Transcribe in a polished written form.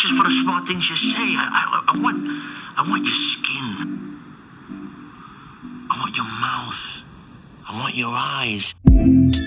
just for the smart things you say. I want your skin. I want your mouth. I want your eyes.